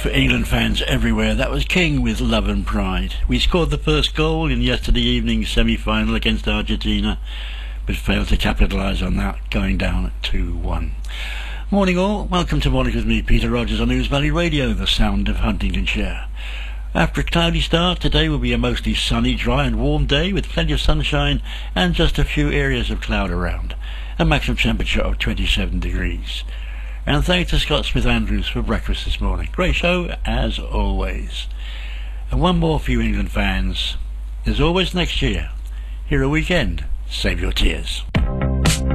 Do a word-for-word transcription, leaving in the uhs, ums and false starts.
For England fans everywhere, that was King with Love and Pride. We scored the first goal in yesterday evening's semi-final against Argentina, but failed to capitalise on that, going down at two one. Morning all, welcome to Morning with me, Peter Rogers, on News Valley Radio, the sound of Huntingdonshire. After a cloudy start, today will be a mostly sunny, dry and warm day with plenty of sunshine and just a few areas of cloud around. A maximum temperature of twenty-seven degrees. And thanks to Scott Smith Andrews for breakfast this morning. Great show, as always. And one more for you England fans. There's always next year. Here a weekend. Save your tears.